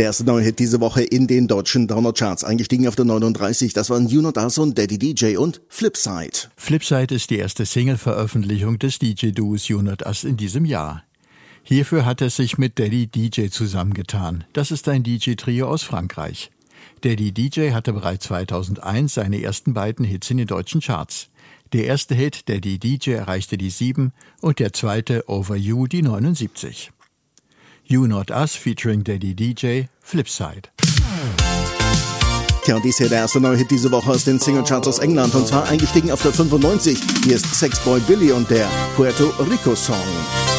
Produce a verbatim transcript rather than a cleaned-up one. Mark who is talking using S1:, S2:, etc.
S1: Der erste neue Hit diese Woche in den deutschen Download-Charts. Eingestiegen auf der neununddreißig, das waren You Not Us und Daddy D J und Flipside.
S2: Flipside ist die erste Single-Veröffentlichung des D J-Duos You Not Us in diesem Jahr. Hierfür hat er sich mit Daddy D J zusammengetan. Das ist ein D J-Trio aus Frankreich. Daddy D J hatte bereits zweitausendeins seine ersten beiden Hits in den deutschen Charts. Der erste Hit, Daddy D J, erreichte die sieben und der zweite, Over You, die neunundsiebzig. You Not Us featuring Daddy D J, Flipside.
S1: Tja, und dies hier der erste neue Hit diese Woche aus den Singlecharts aus England, und zwar eingestiegen auf der fünfundneunzig. Hier ist Sexboy Billy und der Puerto Rico Song.